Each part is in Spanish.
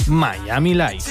Miami Life.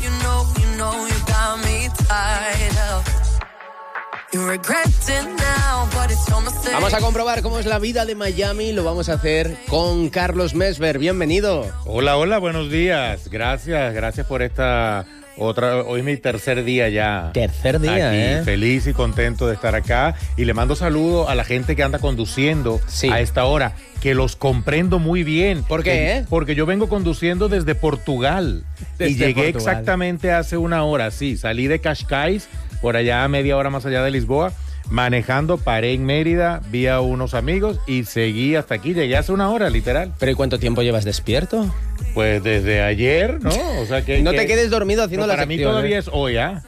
Vamos a comprobar cómo es la vida de Miami. Lo vamos a hacer con Carlos Mesver. Bienvenido. Hola, buenos días. Gracias por esta otra. Hoy es mi tercer día ya. Tercer día, aquí, feliz y contento de estar acá. Y le mando saludos a la gente que anda conduciendo a esta hora, que los comprendo muy bien. ¿Por qué? Porque yo vengo conduciendo desde Portugal. Y llegué exactamente hace una hora. Sí, salí de Cascais, por allá media hora más allá de Lisboa. Manejando, paré en Mérida, vi a unos amigos y seguí hasta aquí. Llegué hace una hora, literal. ¿Pero y cuánto tiempo llevas despierto? Pues desde ayer, ¿no? O sea que no te quedes dormido haciendo la sección. Para mí todavía es hoy, ¿ah?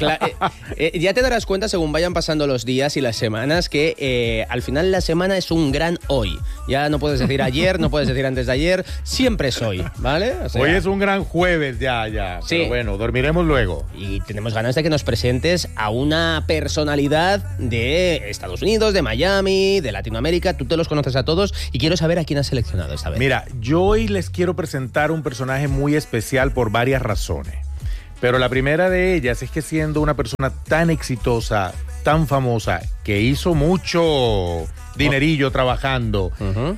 Ya te darás cuenta, según vayan pasando los días y las semanas, que al final la semana es un gran hoy. Ya no puedes decir ayer, no puedes decir antes de ayer, siempre es hoy, ¿vale? O sea, hoy es un gran jueves ya. Sí. Pero bueno, dormiremos luego. Y tenemos ganas de que nos presentes a una personalidad de Estados Unidos, de Miami, de Latinoamérica. Tú te los conoces a todos y quiero saber a quién has seleccionado esta vez. Mira, yo hoy les quiero presentar un personaje muy especial por varias razones. Pero la primera de ellas es que siendo una persona tan exitosa, tan famosa, que hizo mucho dinerillo trabajando,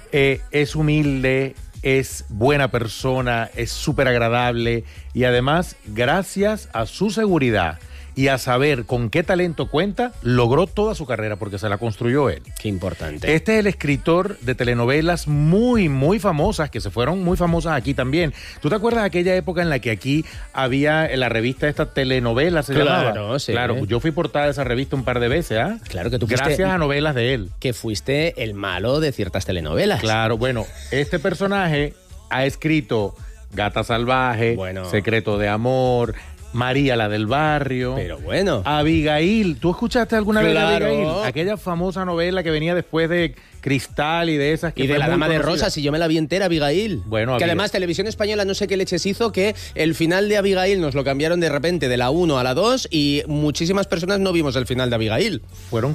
es humilde, es buena persona, es súper agradable y además, gracias a su seguridad y a saber con qué talento cuenta, logró toda su carrera porque se la construyó él. Qué importante. Este es el escritor de telenovelas muy, muy famosas, que se fueron muy famosas aquí también. ¿Tú te acuerdas de aquella época en la que aquí había en la revista esta telenovela, se llamaba? Sí. Claro, yo fui portada de esa revista un par de veces, ¿ah? Claro que tú fuiste, gracias a novelas de él. Que fuiste el malo de ciertas telenovelas. Claro, bueno, este personaje ha escrito Gata Salvaje, Secreto de Amor, María la del barrio. Pero bueno. Abigail. ¿Tú escuchaste alguna vez de Abigail? Aquella famosa novela que venía después de Cristal y de esas que y de La Dama de Rosas, y yo me la vi entera, Abigail. Bueno, que además Televisión Española no sé qué leches hizo, que el final de Abigail nos lo cambiaron de repente de la 1 a la 2 y muchísimas personas no vimos el final de Abigail. Fueron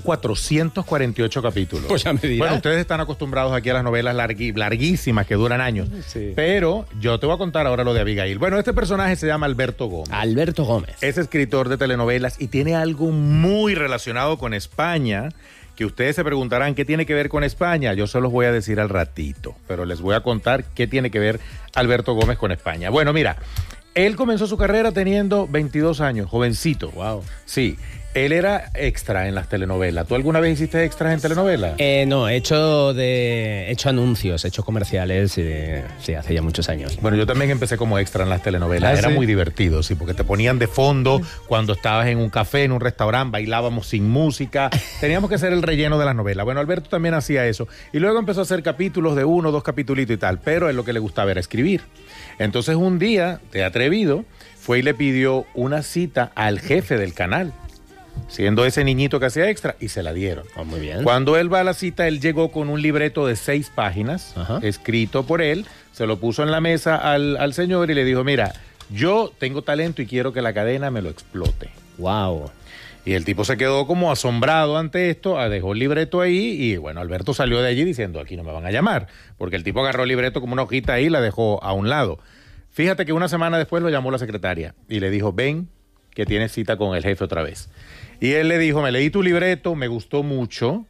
448 capítulos. Pues ya me dirás. Bueno, ustedes están acostumbrados aquí a las novelas larguísimas que duran años. Sí. Pero yo te voy a contar ahora lo de Abigail. Bueno, este personaje se llama Alberto Gómez. Alberto Gómez. Es escritor de telenovelas y tiene algo muy relacionado con España, que ustedes se preguntarán qué tiene que ver con España. Yo se los voy a decir al ratito, pero les voy a contar qué tiene que ver Alberto Gómez con España. Bueno, mira, él comenzó su carrera teniendo 22 años, jovencito. Wow. Sí. Él era extra en las telenovelas. ¿Tú alguna vez hiciste extras en telenovelas? No, he hecho anuncios, he hecho comerciales, sí, hace ya muchos años. Bueno, yo también empecé como extra en las telenovelas. Era muy divertido, sí, porque te ponían de fondo cuando estabas en un café, en un restaurante, bailábamos sin música. Teníamos que hacer el relleno de las novelas. Bueno, Alberto también hacía eso. Y luego empezó a hacer capítulos de 1 o 2 capitulitos y tal, pero él lo que le gustaba era escribir. Entonces un día, de atrevido, fue y le pidió una cita al jefe del canal, siendo ese niñito que hacía extra, y se la dieron. Oh, muy bien. Cuando él va a la cita, él llegó con un libreto de 6 páginas, escrito por él, se lo puso en la mesa al señor y le dijo, mira, yo tengo talento y quiero que la cadena me lo explote. Wow. Y el tipo se quedó como asombrado ante esto, dejó el libreto ahí y bueno, Alberto salió de allí diciendo, aquí no me van a llamar, porque el tipo agarró el libreto como una hojita ahí y la dejó a un lado. Fíjate que una semana después lo llamó la secretaria y le dijo, ven, que tienes cita con el jefe otra vez. Y él le dijo, me leí tu libreto, me gustó mucho,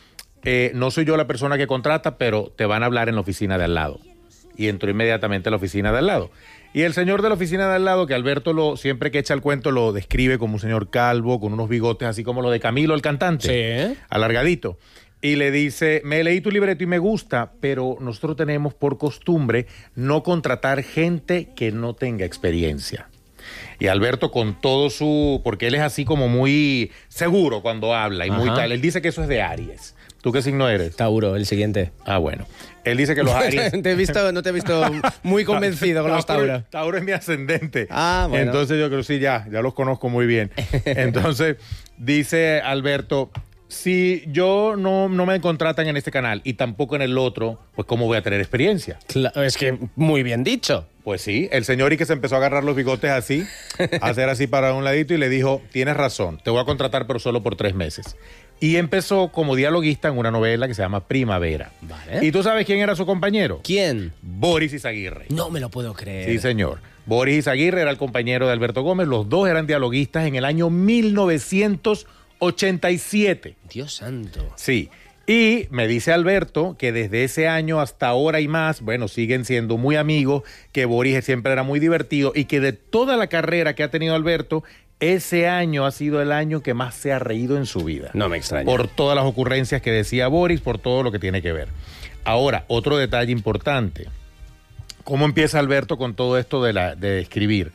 no soy yo la persona que contrata, pero te van a hablar en la oficina de al lado. Y entró inmediatamente a la oficina de al lado. Y el señor de la oficina de al lado, que Alberto siempre que echa el cuento lo describe como un señor calvo, con unos bigotes así como lo de Camilo, el cantante, sí, alargadito. Y le dice, me leí tu libreto y me gusta, pero nosotros tenemos por costumbre no contratar gente que no tenga experiencia. Y Alberto con todo porque él es así como muy seguro cuando habla y muy tal, él dice que eso es de Aries. ¿Tú qué signo eres? Tauro, el siguiente. Ah, bueno. Él dice que los Aries... no te he visto muy convencido con los Tauro. Tauro es mi ascendente. Ah, bueno. Entonces yo creo, sí, ya los conozco muy bien. Entonces dice Alberto, si yo no me contratan en este canal y tampoco en el otro, pues ¿cómo voy a tener experiencia? Claro, es que muy bien dicho. Pues sí, el señor y que se empezó a agarrar los bigotes así, a hacer así para un ladito y le dijo, tienes razón, te voy a contratar pero solo por 3 meses. Y empezó como dialoguista en una novela que se llama Primavera. Vale. ¿Y tú sabes quién era su compañero? ¿Quién? Boris Izaguirre. No me lo puedo creer. Sí, señor. Boris Izaguirre era el compañero de Alberto Gómez. Los dos eran dialoguistas en el año 1987. Dios santo. Sí. Y me dice Alberto que desde ese año hasta ahora y más, bueno, siguen siendo muy amigos, que Boris siempre era muy divertido y que de toda la carrera que ha tenido Alberto, ese año ha sido el año que más se ha reído en su vida. No me extraña. Por todas las ocurrencias que decía Boris, por todo lo que tiene que ver. Ahora, otro detalle importante. ¿Cómo empieza Alberto con todo esto de escribir?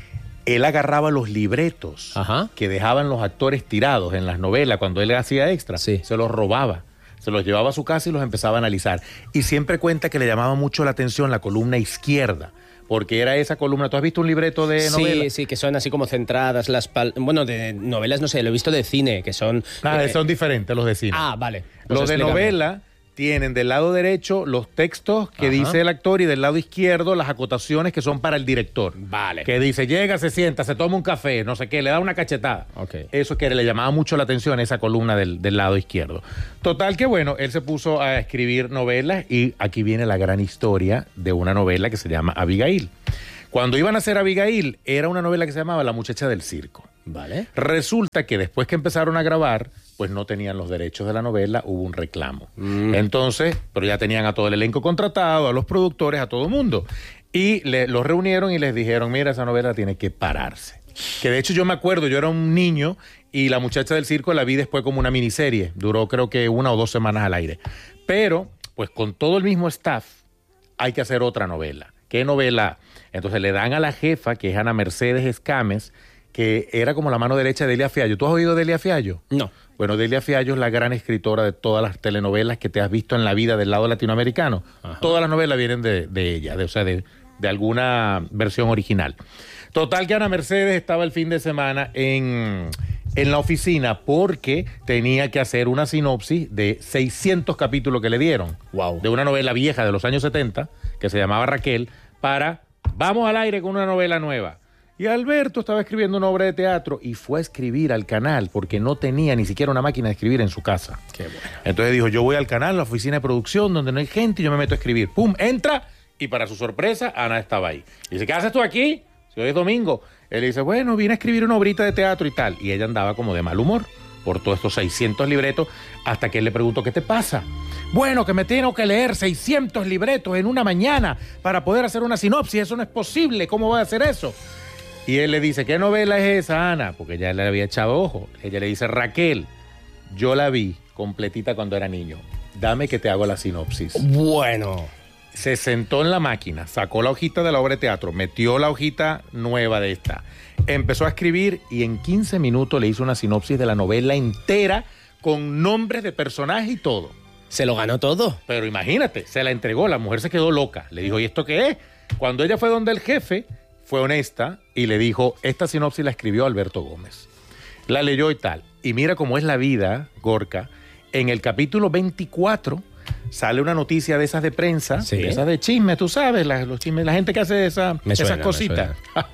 Él agarraba los libretos que dejaban los actores tirados en las novelas cuando él hacía extra. Sí. Se los robaba. Se los llevaba a su casa y los empezaba a analizar. Y siempre cuenta que le llamaba mucho la atención la columna izquierda. Porque era esa columna. ¿Tú has visto un libreto de novela? Sí, sí, que son así como centradas bueno, de novelas no sé, lo he visto de cine, que son... Son diferentes los de cine. Ah, vale. Pues Los de explícame. novela tienen del lado derecho los textos que dice el actor y del lado izquierdo las acotaciones que son para el director. Vale. Que dice, llega, se sienta, se toma un café, no sé qué, le da una cachetada. Ok. Eso es que le llamaba mucho la atención esa columna del lado izquierdo. Total que bueno, él se puso a escribir novelas y aquí viene la gran historia de una novela que se llama Abigail. Cuando iban a hacer Abigail, era una novela que se llamaba La muchacha del circo. Vale. Resulta que después que empezaron a grabar, pues no tenían los derechos de la novela, hubo un reclamo. Entonces, pero ya tenían a todo el elenco contratado, a los productores, a todo el mundo. Y los reunieron y les dijeron, mira, esa novela tiene que pararse. Que de hecho yo me acuerdo, yo era un niño y La muchacha del circo la vi después como una miniserie. Duró creo que 1 o 2 semanas al aire. Pero, pues con todo el mismo staff, hay que hacer otra novela. ¿Qué novela? Entonces le dan a la jefa, que es Ana Mercedes Escames, que era como la mano derecha de Delia Fiallo. ¿Tú has oído de Delia Fiallo? No. Bueno, Delia Fiallo es la gran escritora de todas las telenovelas que te has visto en la vida del lado latinoamericano. Ajá. Todas las novelas vienen de ella, de alguna versión original. Total que Ana Mercedes estaba el fin de semana en la oficina porque tenía que hacer una sinopsis de 600 capítulos que le dieron. Wow. De una novela vieja de los años 70 que se llamaba Raquel para vamos al aire con una novela nueva. Y Alberto estaba escribiendo una obra de teatro y fue a escribir al canal porque no tenía ni siquiera una máquina de escribir en su casa. Qué bueno. Entonces dijo, yo voy al canal, a la oficina de producción donde no hay gente y yo me meto a escribir. ¡Pum! Entra y para su sorpresa Ana estaba ahí. Y dice, ¿qué haces tú aquí? Si hoy es domingo. Él dice, bueno, vine a escribir una obrita de teatro y tal. Y ella andaba como de mal humor por todos estos 600 libretos hasta que él le preguntó, ¿qué te pasa? Bueno, que me tengo que leer 600 libretos en una mañana para poder hacer una sinopsis. Eso no es posible. ¿Cómo voy a hacer eso? Y él le dice, ¿qué novela es esa, Ana? Porque ya le había echado ojo. Ella le dice, Raquel, yo la vi completita cuando era niño. Dame que te hago la sinopsis. Bueno. Se sentó en la máquina, sacó la hojita de la obra de teatro, metió la hojita nueva de esta, empezó a escribir y en 15 minutos le hizo una sinopsis de la novela entera con nombres de personajes y todo. ¿Se lo ganó todo? Pero imagínate, se la entregó, la mujer se quedó loca. Le dijo, ¿y esto qué es? Cuando ella fue donde el jefe, fue honesta y le dijo, esta sinopsis la escribió Alberto Gómez. La leyó y tal. Y mira cómo es la vida, Gorka. En el capítulo 24 sale una noticia de esas de prensa, ¿Sí? de esas de chismes, tú sabes, los chismes, la gente que hace esas cositas.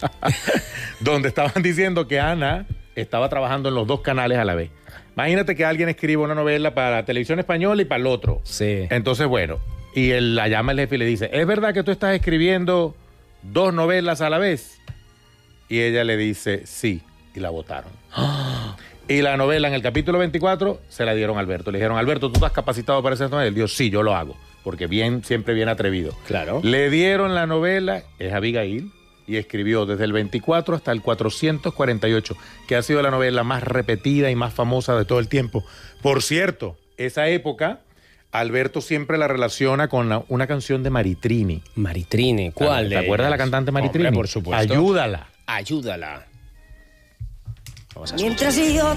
Donde estaban diciendo que Ana estaba trabajando en los 2 canales a la vez. Imagínate que alguien escribe una novela para Televisión Española y para el otro. Sí. Entonces, bueno, y él la llama el jefe y le dice, ¿es verdad que tú estás escribiendo 2 novelas a la vez? Y ella le dice, sí, y la votaron. Y la novela en el capítulo 24 se la dieron a Alberto. Le dijeron, Alberto, ¿tú estás capacitado para hacer novela? Él dijo, sí, yo lo hago, porque siempre bien atrevido. Claro. Le dieron la novela, es Abigail, y escribió desde el 24 hasta el 448, que ha sido la novela más repetida y más famosa de todo el tiempo. Por cierto, esa época, Alberto siempre la relaciona con una canción de Maritrini. Maritrini, ¿cuál? ¿Te acuerdas de la cantante Maritrini? Hombre, por supuesto. Ayúdala. Ayúdala. Vamos a Mientras yo